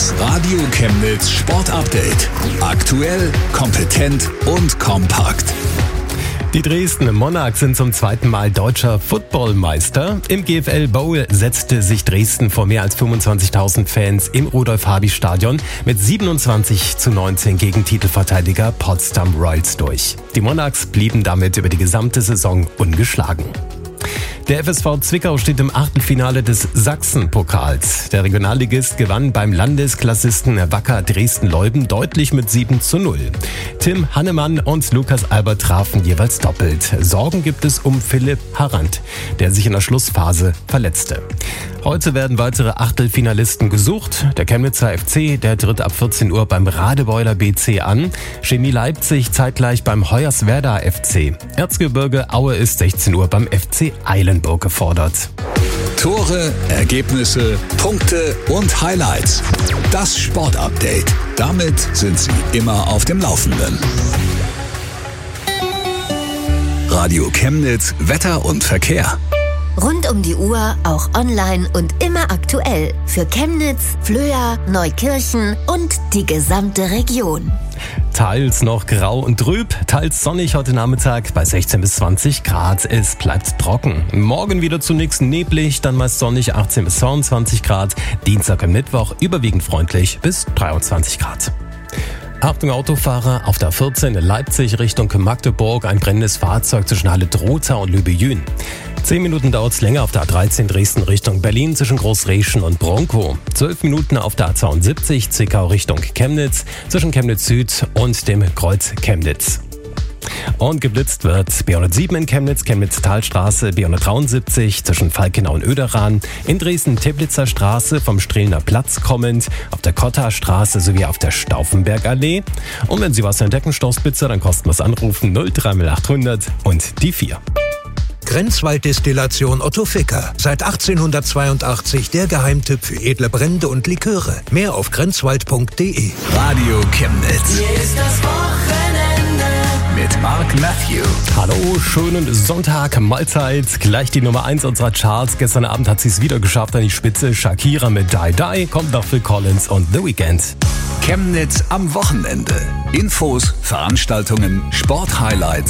Das Radio Chemnitz Sport Update. Aktuell, kompetent und kompakt. Die Dresden Monarchs sind zum zweiten Mal deutscher Footballmeister. Im GFL Bowl setzte sich Dresden vor mehr als 25.000 Fans im Rudolf-Habich-Stadion mit 27:19 gegen Titelverteidiger Potsdam Royals durch. Die Monarchs blieben damit über die gesamte Saison ungeschlagen. Der FSV Zwickau steht im Achtelfinale des Sachsen-Pokals. Der Regionalligist gewann beim Landesklassisten Wacker Dresden-Leuden deutlich mit 7:0. Tim Hannemann und Lukas Albert trafen jeweils doppelt. Sorgen gibt es um Philipp Harrand, der sich in der Schlussphase verletzte. Heute werden weitere Achtelfinalisten gesucht. Der Chemnitzer FC, der tritt ab 14 Uhr beim Radebeuler BC an. Chemie Leipzig zeitgleich beim Hoyerswerda FC. Erzgebirge Aue ist 16 Uhr beim FC Eilenburg gefordert. Tore, Ergebnisse, Punkte und Highlights. Das Sportupdate. Damit sind Sie immer auf dem Laufenden. Radio Chemnitz, Wetter und Verkehr. Rund um die Uhr, auch online und immer aktuell. Für Chemnitz, Flöa, Neukirchen und die gesamte Region. Teils noch grau und trüb, teils sonnig heute Nachmittag bei 16 bis 20 Grad. Es bleibt trocken. Morgen wieder zunächst neblig, dann meist sonnig 18 bis 22 Grad. Dienstag und Mittwoch überwiegend freundlich bis 23 Grad. Achtung Autofahrer, auf der 14 in Leipzig Richtung Magdeburg ein brennendes Fahrzeug zwischen Halle Drotha und Lübejün. 10 Minuten dauert es länger auf der A13 Dresden Richtung Berlin zwischen Großreschen und Bronkow. 12 Minuten auf der A72 Zwickau Richtung Chemnitz zwischen Chemnitz Süd und dem Kreuz Chemnitz. Und geblitzt wird B107 in Chemnitz, Chemnitz-Talstraße, B173 zwischen Falkenau und Oederan, in Dresden-Teplitzer Straße vom Strehlner Platz kommend, auf der Kottarstraße sowie auf der Stauffenbergallee. Und wenn Sie was entdecken, Stoßspitze, dann kostenlos anrufen 03800 und die 4. Grenzwalddestillation Otto Ficker. Seit 1882 der Geheimtipp für edle Brände und Liköre. Mehr auf grenzwald.de. Radio Chemnitz. Hier ist das Wochenende. Mit Mark Matthew. Hallo, schönen Sonntag, Mahlzeit. Gleich die Nummer 1 unserer Charts. Gestern Abend hat sie es wieder geschafft an die Spitze. Shakira mit Die Die, kommt nach Phil Collins und The Weeknd. Chemnitz am Wochenende. Infos, Veranstaltungen, Sporthighlights